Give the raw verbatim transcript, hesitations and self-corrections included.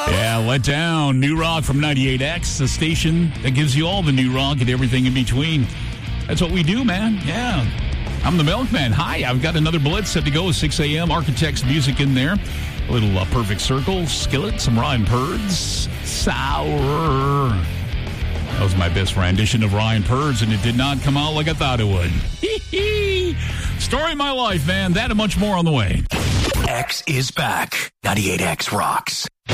Yeah, Let Down. New rock from ninety-eight X, the station that gives you all the new rock and everything in between. That's what we do, man. Yeah. I'm the Milkman. Hi, I've got another blitz set to go at six a.m. Architects music in there. A little uh, Perfect Circle, Skillet, some Ryan Purds, Sour. That was my best rendition of Ryan Purds, and it did not come out like I thought it would. Story of my life, man. That and much more on the way. X is back. ninety-eight X rocks.